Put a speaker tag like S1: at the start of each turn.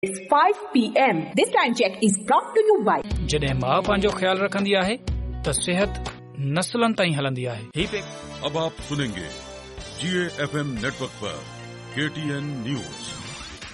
S1: It's 5 p.m. This time check is brought to you by
S2: जॾहिं मां पंहिंजो ख्याल रखंदी आहे त सिहत नस्लनि ताईं हलंदी आहे।
S3: अब आप सुनेंगे GAFM नेटवर्क पर KTN न्यूज।